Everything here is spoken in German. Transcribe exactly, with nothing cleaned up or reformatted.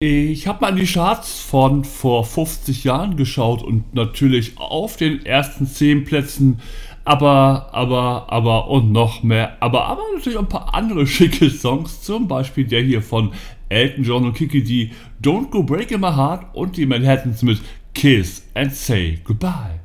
Ich habe mal in die Charts von vor fünfzig Jahren geschaut und natürlich auf den ersten zehn Plätzen, aber, aber, aber und noch mehr, aber, aber natürlich auch ein paar andere schicke Songs, zum Beispiel der hier von Elton John und Kiki D, Don't Go Breaking My Heart und die Manhattans mit Kiss and Say Goodbye.